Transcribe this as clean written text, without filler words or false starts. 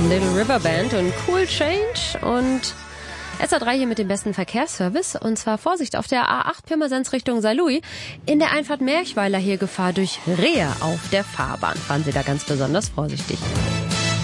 Little River Band und Cool Change und SA3 hier mit dem besten Verkehrsservice. Und zwar Vorsicht auf der A8 Pirmasens Richtung Saarlouis. In der Einfahrt Merchweiler hier Gefahr durch Rehe auf der Fahrbahn. Fahren Sie da ganz besonders vorsichtig.